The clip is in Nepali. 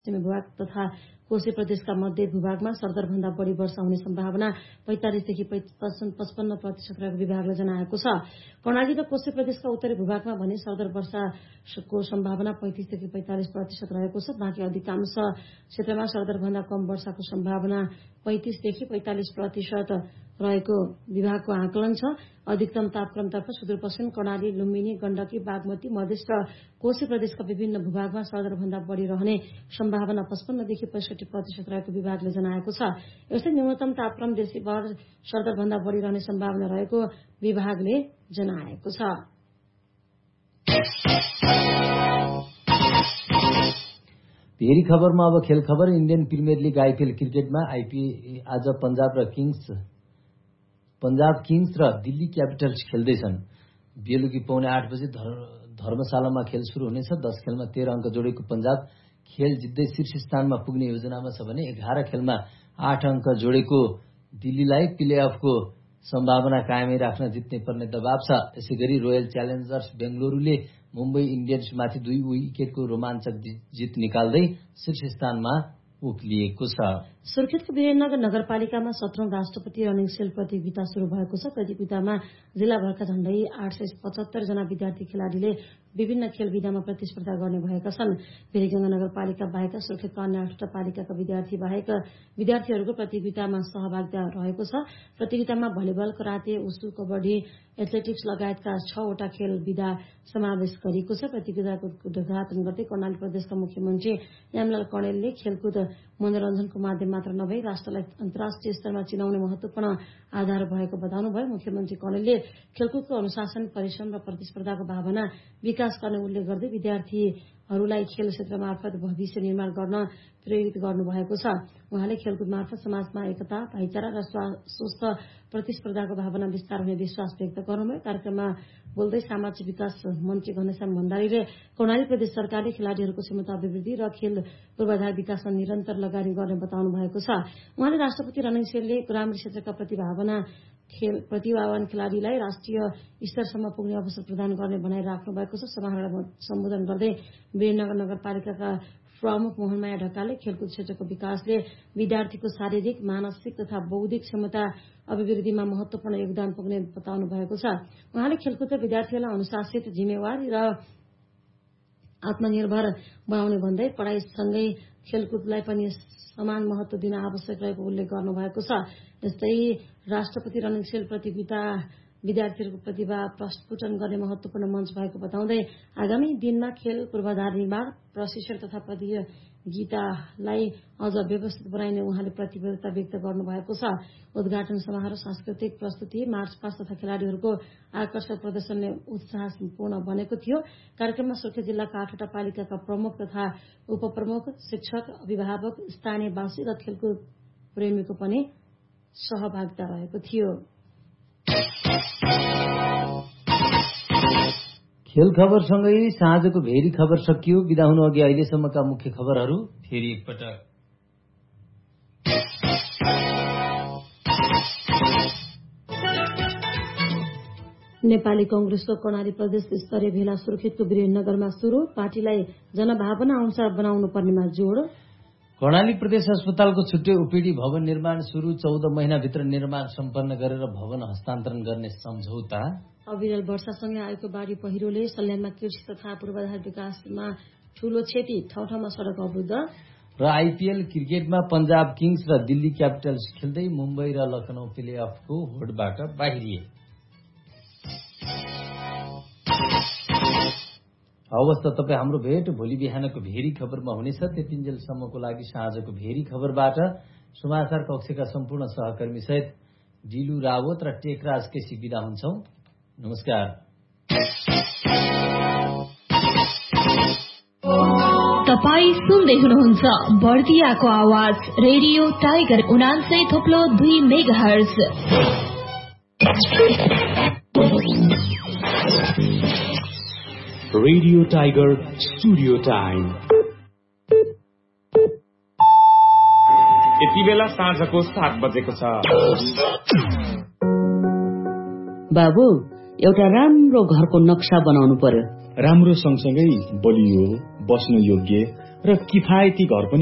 भूभाग तथा कोशी प्रदेशका मध्य भूभागमा सरदरभन्दा बढी वर्षा हुने सम्भावना 45 देखि 55% रहेको विभागले जनाएको छ। कर्णाली र कोशी प्रदेशका उत्तरी भूभागमा भने सरदर वर्षाको सम्भावना 35 देखि 45% रहेको छ। बाँकी अधिकांश क्षेत्रमा सरदरभन्दा कम वर्षाको सम्भावना 35 देखि 45% रहेको विभागको आकलन छ। अधिकतम तापक्रमतर्फ सुदूरपश्चिम कर्णाली, लुम्बिनी, गण्डकी, बागमती, मधेस र कोशी प्रदेशका विभिन्न भूभागमा सरदरभन्दा बढी रहने सम्भावना 55 देखि 65% रहेको विभागले जनाएको छ। यस्तै न्यूनतम तापक्रम देशभर सरदरभन्दा बढी रहने सम्भावना रहेको विभागले जनाएको छ। भेरी खबरमा अब खेल खबर। इन्डियन प्रिमियर लिग आइपीएल क्रिकेटमा आज पंजाब किङ्स र दिल्ली क्यापिटल्स खेल्दैछन्। बेलुकी 8:15 बजे धर्मशालामा खेल सुरु हुनेछ। 10 खेलमा 13 अङ्क जोडेको पंजाब खेल जित्दै शीर्ष स्थानमा पुग्ने योजनामा छ भने 11 खेलमा 8 अङ्क जोडेको दिल्लीलाई प्लेअफको सम्भावना कायमै राख्न जित्नै पर्ने दबाव छ। यसैगरी रोयल च्यालेन्जर्स बेंगलुरूले मुम्बई इन्डियन्समाथि 2 विकेटको रोमाञ्चक जित निकाल्दै शीर्ष स्थानमा उक्लिएको छ। सुर्खेतको वीरेन्द्रनगर नगरपालिकामा 17औं राष्ट्रपति रनिङ सेल प्रतियोगिता शुरू भएको छ। प्रतियोगितामा जिल्लाभरका झण्डै 875 जना विद्यार्थी खेलाड़ीले विभिन्न खेल विधामा प्रतिस्पर्धा गर्ने भएका छन्। वीरगंगा नगरपालिका बाहेक सुर्खेतका अन्य 8वटा पालिकाका विद्यार्थी बाहेक विद्यार्थीहरूको प्रतियोगितामा सहभागिता रहेको छ। प्रतियोगितामा भलिबल, कराते, उसु, कबड्डी, एथलेटिक्स लगायतका 6वटा खेल विधा समावेश गरिएको छ। प्रतियोगिताको उद्घाटन गर्दै कर्णाली प्रदेशका मुख्यमन्त्री यामलाल कणेलले खेलकुद मनोरञ्जनको माध्यम मात्र नभई राष्ट्रलाई अन्तर्राष्ट्रिय स्तरमा चिनाउने महत्वपूर्ण आधार भएको बताउनुभयो। मुख्यमन्त्री कणेलले खेलकुदको अनुशासन, परिश्रम र प्रतिस्पर्धाको भावना विकास गर्ने उल्लेख गर्दै विद्यार्थीहरूलाई खेल क्षेत्र मार्फत भविष्य निर्माण गर्न प्रेरित गर्नुभएको छ। उहाँले खेलकुद मार्फत समाजमा एकता, भाइचारा र स्वस्थ प्रतिस्पर्धाको भावना विस्तार हुने विश्वास व्यक्त गर्नुभयो। कार्यक्रममा बोल्दै सामाजिक विकास मन्त्री घनश्याम भण्डारीले कर्णाली प्रदेश सरकारले खेलाड़ीहरूको क्षमता अभिवृद्धि र खेल पूर्वाधार विकासमा निरन्तर लगानी गर्ने बताउनु भएको छ। उहाँले राष्ट्रपति रनिङ सेलले ग्रामीण क्षेत्रका प्रतिभावान खेलाड़ीलाई राष्ट्रिय स्तरसम्म पुग्ने अवसर प्रदान गर्ने भनाइ राख्नु भएको छ। समारोहलाई सम्बोधन गर्दै वीरनगर नगरपालिकाका प्रमुख मोहनमाया ढकालले खेलकुद क्षेत्रको विकासले विद्यार्थीको शारीरिक, मानसिक तथा बौद्धिक क्षमता अभिवृद्धिमा महत्वपूर्ण योगदान पुग्ने बताउनु भएको छ। उहाँले खेलकुदले विद्यार्थीहरूलाई अनुशासित, जिम्मेवारी र आत्मनिर्भर बनाउने भन्दै पढ़ाईसँगै खेलकुदलाई पनि समान महत्व दिन आवश्यक रहेको उल्लेख गर्नुभएको छ। यस्तै राष्ट्रपति रनिङ सेल प्रतियोगिता विद्यार्थीहरूको प्रतिभा प्रस्फुटन गर्ने महत्वपूर्ण मञ्च भएको बताउँदै आगामी दिनमा खेल पूर्वाधार निर्माण, प्रशिक्षण तथा प्रतियोगितालाई अझ व्यवस्थित बनाइने उहाँले प्रतिबद्धता व्यक्त गर्नुभएको छ। उद्घाटन समारोह सांस्कृतिक प्रस्तुति, मार्च पास्ट तथा खेलाड़ीहरूको आकर्षक प्रदर्शनले उत्साहपूर्ण बनेको थियो। कार्यक्रममा सुर्खेत जिल्लाका 8वटा पालिकाका प्रमुख तथा उपप्रमुख, शिक्षक, अभिभावक, स्थानीयवासी र खेलकुद प्रेमीको पनि सहभागिता रहेको थियो। खेल खबरसँगै साँझको भेरी खबर सकियो। बिदा हुनु अघि अहिलेसम्मका मुख्य खबरहरू फेरि एकपटक। नेपाली कंग्रेसको कर्णाली प्रदेश स्तरीय भेला सुर्खेतको वीरेन्द्रनगरमा शुरू। पार्टीलाई जनभावना अनुसार बनाउनु पर्नेमा जोड़। कर्णाली प्रदेश अस्पतालको छुट्टै ओपीडी भवन निर्माण शुरू। 14 महिनाभित्र निर्माण सम्पन्न गरेर भवन हस्तान्तरण गर्ने सम्झौता। अविरल वर्षासँगै आएको बाढ़ी पहिरोले सल्यानमा कृषि तथा पूर्वाधार विकासमा ठूलो क्षति, ठाउँ ठाउँमा सड़क अवरुद्ध। र आइपीएल क्रिकेटमा पंजाब किङ्स र दिल्ली क्यापिटल्स खेल्दै मुम्बई र लखनऊ प्लेअफको होडबाट बाहिरिए। हवस् त तपाईँ हाम्रो भेट भोलि बिहानको भेरी खबरमा हुनेछ। त्यतिन्जेलसम्मको लागि साँझको भेरी खबरबाट समाचार कक्षका सम्पूर्ण सहकर्मी सहित डिलु रावत र टेकराज केसी बिदा हुन्छौं। नमस्कार। तपाई सुन्दै हुनुहुन्छ बर्दियाको आवाज radio tiger 89.2 megahertz. Radio tiger studio time. यति बेला साँझको 7 बजेको छ। बाबु, एउटा राम्रो घरको नक्सा बनाउनु पर्यो। राम्रो सँगसँगै बलियो, बस्न योग्य र किफायती घर पनि